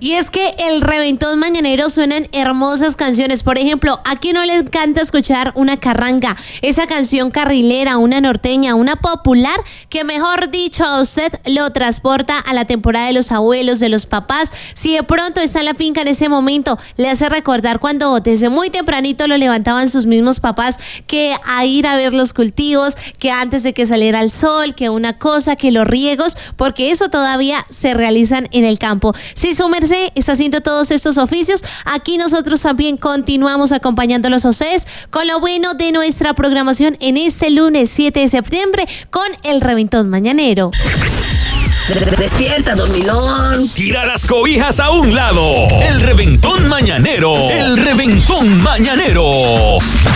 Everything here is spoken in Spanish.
Y es que el reventón mañanero suenan hermosas canciones. Por ejemplo, ¿a quién no le encanta escuchar una carranga? Esa canción carrilera, una norteña, una popular que, mejor dicho, a usted lo transporta a la temporada de los abuelos, de los papás. Si de pronto está en la finca en ese momento, le hace recordar cuando desde muy tempranito lo levantaban sus mismos papás, que a ir a ver los cultivos, que antes de que saliera el sol, que una cosa, que los riegos, porque eso todavía se realizan en el campo. Si su merced está haciendo todos estos oficios, aquí nosotros también continuamos acompañándolos a ustedes con lo bueno de nuestra programación en este lunes 7 de septiembre con el reventón mañanero. Despierta, dormilón. Tira las cobijas a un lado. El reventón mañanero. El reventón mañanero.